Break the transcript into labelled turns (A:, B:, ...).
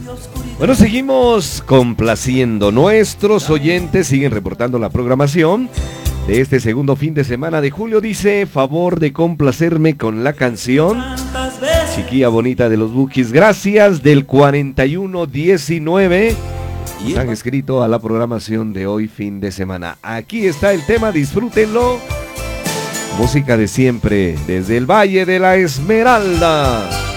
A: Bueno, seguimos complaciendo. Nuestros oyentes siguen reportando la programación de este segundo fin de semana de julio. Dice, favor de complacerme con la canción Chiquilla Bonita de los Bukis. Gracias, del 4119. Y han escrito a la programación de hoy fin de semana. Aquí está el tema, disfrútenlo. Música de siempre, desde el Valle de la Esmeralda.